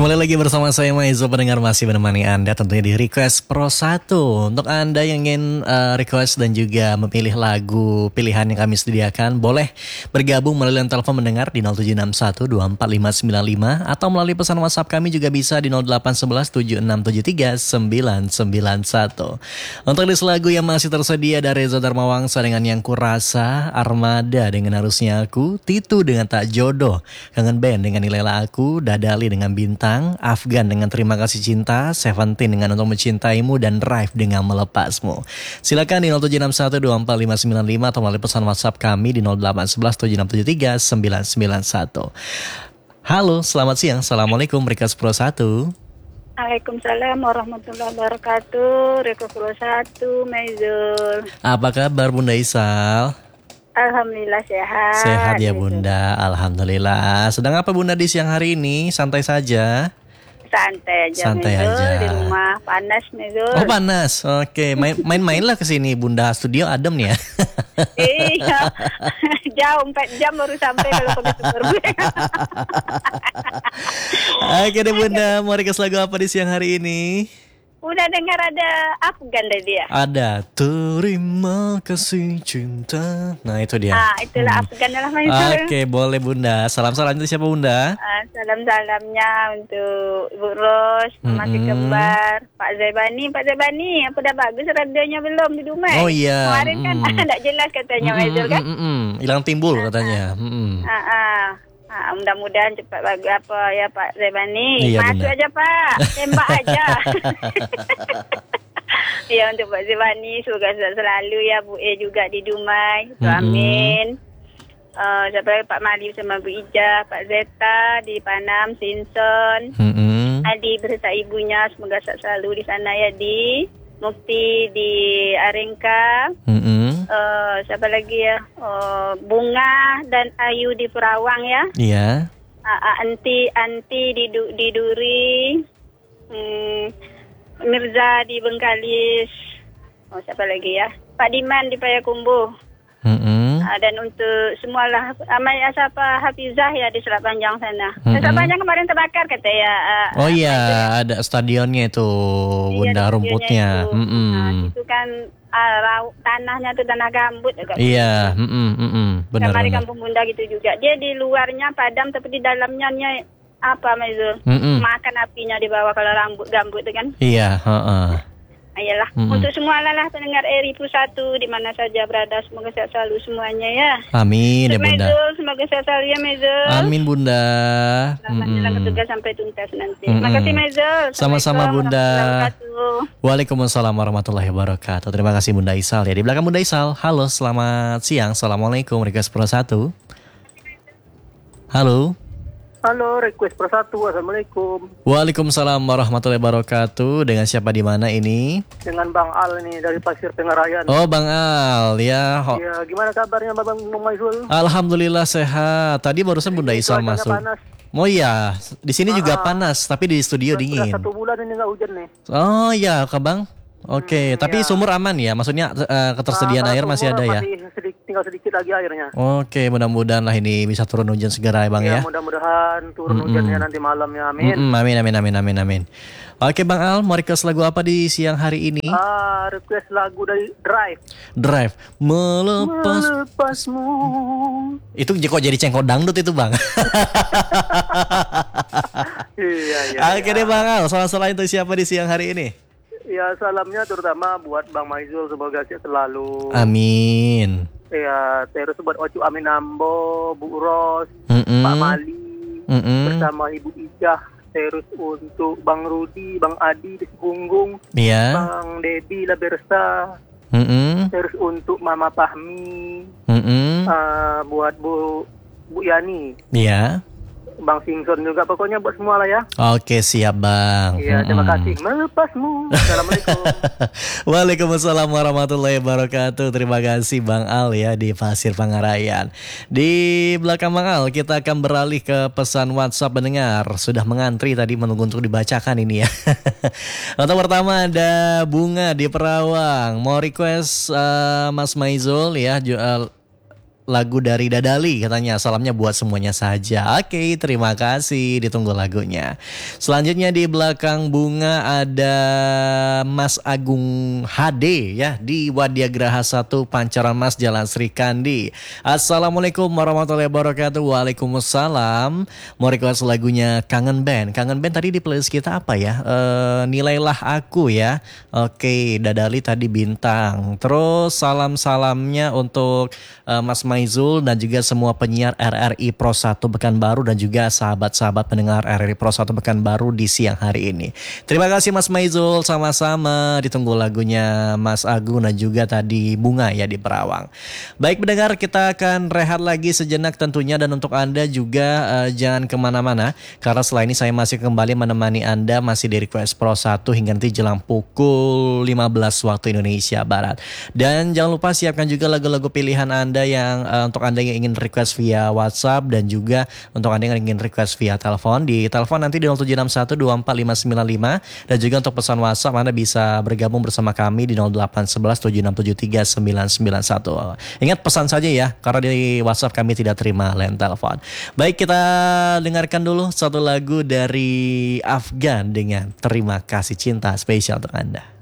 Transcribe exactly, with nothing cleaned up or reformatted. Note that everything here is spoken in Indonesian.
Kembali lagi bersama saya Maizo, pendengar masih menemani Anda tentunya di Request Pro satu. Untuk Anda yang ingin uh, request dan juga memilih lagu pilihan yang kami sediakan, boleh bergabung melalui telepon mendengar di nol tujuh enam satu dua empat lima sembilan lima atau melalui pesan WhatsApp kami juga bisa di nol delapan satu satu tujuh enam tujuh tiga sembilan sembilan satu. Untuk list lagu yang masih tersedia dari Reza Dharmawangsa dengan Yang Kurasa, Armada dengan Harusnya Aku, Titu dengan Tak Jodoh, Kangen Band dengan Nilela Aku, Dadali dengan Bintang, Afgan dengan Terima Kasih Cinta, Seventeen dengan Untuk Mencintaimu, dan Drive dengan Melepasmu. Silakan di nol tujuh enam satu dua empat lima sembilan lima atau melalui pesan WhatsApp kami di nol delapan satu satu tujuh enam tujuh tiga sembilan sembilan satu. Halo, selamat siang. Assalamualaikum, Request Pro satu. Waalaikumsalam warahmatullahi wabarakatuh. Request Pro satu, Maizul. Apa kabar Bunda Isal? Alhamdulillah sehat. Sehat ya Bunda, alhamdulillah. Sedang apa Bunda di siang hari ini? Santai saja? Santai aja, Santai Maizul. aja. Di rumah panas, Maizul. Oh panas, oke. Main, main-mainlah ke sini Bunda, studio adem nih ya. Iya, jauh empat jam baru sampai kalau ke Super. Oke deh Bunda, mau request lagu apa di siang hari ini? Udah dengar ada Afgan dari dia? Ada Terima Kasih Cinta. Nah itu dia. Ah, itulah hmm. Afgan lah Maizul. Oke, boleh Bunda. Salam-salam itu siapa Bunda? Ah, salam-salamnya untuk Ibu Ros, Mas mm-hmm. Kembar, Pak Zaibani. Pak Zaibani, apa dah bagus radionya belum di Dumai? Oh iya. Kemarin kan mm. tak jelas katanya mm-hmm. Maizul kan? Hilang timbul katanya. Mm-hmm. Ah, ah. Ah, mudah-mudahan cepat bagus apa ya Pak Zaibani. Iya, masuk benar. aja Pak, tembak aja. Ya untuk Pak Zaibani, semoga selalu ya Bu E juga di Dumai. Mm-hmm. Amin. Uh, siapa lagi Pak Mali sama Bu Ija, Pak Zeta di Panam, Sinson. Mm-hmm. Adi berita ibunya, semoga selalu di sana ya di Mukti di Arengka. Mm-hmm. Uh, siapa lagi ya? Uh, Bunga dan Ayu di Perawang ya. Iya. Uh, uh, Anti Anti di du, di Duri. Hmm, Mirza di Bengkalis. Oh siapa lagi ya? Pak Diman di Payakumbuh. Mm-hmm. Uh, dan untuk semualah Amaya siapa Hafizah ya di Selat Panjang sana. Mm-hmm. Selat Panjang kemarin terbakar kata ya. Uh, oh iya, ada stadionnya itu, Bunda, iya, rumputnya. Itu. Mm-hmm. Nah, itu kan uh, raw, tanahnya tuh tanah gambut. Iya, mm-hmm, mm-hmm. Benar. Sama di Kampung Bunda gitu juga. Dia di luarnya padam tapi di dalamnya nya apa Maizul? Mm-hmm. Makan apinya di bawah kalau rambut gambut itu kan. Iya, heeh. Ayolah, mm-hmm. untuk semua lah pendengar Eri satu di mana saja berada, semoga sehat selalu semuanya ya. Amin ya Bunda. Maizul, semoga sehat selalu ya Maizul. Amin Bunda. Selamat jalan mm-hmm. tugas sampai tuntas nanti. Mm-hmm. Terima kasih Maizul. Sama-sama Bunda. Waalaikumsalam warahmatullahi wabarakatuh. Terima kasih Bunda Isal ya. Di belakang Bunda Isal, halo selamat siang. Assalamualaikum, Request Pro satu. Halo. Halo, Request Pro satu. Assalamualaikum. Waalaikumsalam warahmatullahi wabarakatuh. Dengan siapa di mana ini? Dengan Bang Al nih dari Pasir Tengarayan. Oh, Bang Al, ya. Ho- ya, gimana kabarnya Bang Maizul? Alhamdulillah sehat. Tadi barusan Bunda Isal masuk. Panas. Oh iya, di sini ah, juga panas, tapi di studio sudah, dingin. Sudah satu bulan ini nggak hujan nih. Oh iya, Kak Bang. Oke, okay. hmm, tapi ya. Sumur aman ya? Maksudnya uh, ketersediaan nah, air masih ada ya? Masih sedikit, tinggal sedikit lagi airnya. Oke, okay, mudah-mudahan lah ini bisa turun hujan segera ya Bang ya. Ya mudah-mudahan turun mm-mm. hujannya nanti malam ya, amin. Mm-mm, amin, amin, amin, amin, amin. Oke Bang Al, mau request lagu apa di siang hari ini? Ah, request lagu dari Drive. Drive, melepas melepasmu. Itu kok jadi cengkok dangdut itu Bang? Iya, iya. Oke deh Bang Al, salam-salam itu siapa di siang hari ini? Ya salamnya terutama buat Bang Maizul, semoga sehat selalu. Amin. Ya terus buat Ocu Amin Ambo, Bu Ros, Mm-mm. Pak Mali, Mm-mm. bersama Ibu Ijah. Terus untuk Bang Rudi, Bang Adi di Sepunggung, yeah. Bang Dedi Labersa. Mm-mm. Terus untuk Mama Fahmi, Mm-mm. uh, buat Bu Bu Yani. Iya. Yeah. Bang Singson juga, pokoknya buat semua lah ya. Oke, siap Bang. Iya, terima kasih. Melepasmu. Assalamualaikum. Waalaikumsalam warahmatullahi wabarakatuh. Terima kasih Bang Al ya di Pasir Pangarayan. Di belakang Bang Al kita akan beralih ke pesan WhatsApp pendengar. Sudah mengantri tadi menunggu untuk dibacakan ini ya. Untuk pertama ada Bunga di Perawang. Mau request uh, Mas Maizul ya. Uh, lagu dari Dadali katanya. Salamnya buat semuanya saja. Oke, terima kasih. Ditunggu lagunya. Selanjutnya di belakang Bunga ada Mas Agung H D ya di Wadiagraha satu Pancoran Mas Jalan Sri Kandi. Assalamualaikum warahmatullahi wabarakatuh. Waalaikumsalam. Mau request lagunya Kangen Band. Kangen Band tadi di playlist kita apa ya? E, nilailah aku ya. Oke, Dadali tadi bintang. Terus salam-salamnya untuk uh, Mas Maizul dan juga semua penyiar R R I Pro satu Pekanbaru dan juga sahabat-sahabat pendengar R R I Pro satu Pekanbaru di siang hari ini. Terima kasih Mas Maizul, sama-sama. Ditunggu lagunya Mas Agung dan juga tadi Bunga ya di Perawang. Baik pendengar, kita akan rehat lagi sejenak tentunya, dan untuk Anda juga uh, jangan kemana-mana karena setelah ini saya masih kembali menemani Anda masih di Request Pro satu hingga nanti jelang pukul lima belas waktu Indonesia Barat. Dan jangan lupa siapkan juga lagu-lagu pilihan Anda yang uh, untuk Anda yang ingin request via WhatsApp dan juga untuk Anda yang ingin request via telepon. Di telepon nanti di nol tujuh enam satu dua empat lima sembilan lima, dan juga untuk pesan WhatsApp Anda bisa bergabung bersama kami di nol delapan satu satu tujuh enam tujuh tiga sembilan sembilan satu. Ingat pesan saja ya, karena di WhatsApp kami tidak terima line telepon. Baik, kita dengarkan dulu satu lagu dari Afgan dengan Terima Kasih Cinta spesial untuk Anda.